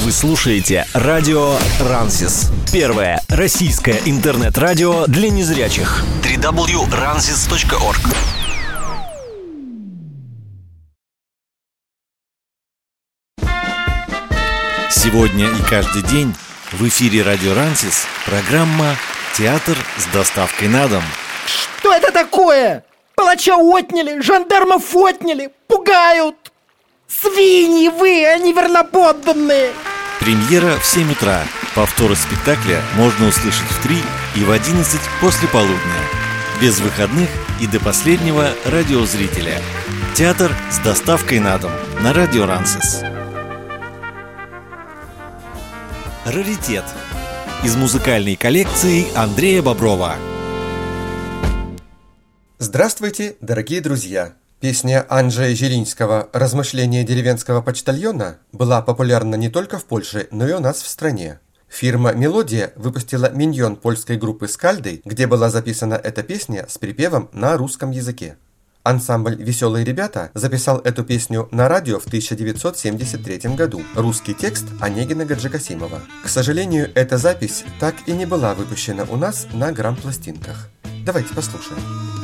Вы слушаете радио Рансис. Первое российское интернет-радио для незрячих. www.ransis.org. Сегодня и каждый день в эфире радио Рансис программа «Театр с доставкой на дом». Что это такое? Палача отняли, жандармов отняли, пугают! Свиньи вы, а не верноподданные! Премьера в 7 утра. Повторы спектакля можно услышать в 3 и в 11 после полудня. Без выходных и до последнего радиозрителя. Театр с доставкой на дом на радио Рансис. Раритет. Из музыкальной коллекции Андрея Боброва. Здравствуйте, дорогие друзья! Песня Анджея Зелинского «Размышления деревенского почтальона» была популярна не только в Польше, но и у нас в стране. Фирма «Мелодия» выпустила миньон польской группы «Скальды», где была записана эта песня с припевом на русском языке. Ансамбль «Веселые ребята» записал эту песню на радио в 1973 году. Русский текст Онегина Гаджикасимова. К сожалению, эта запись так и не была выпущена у нас на грампластинках. Давайте послушаем.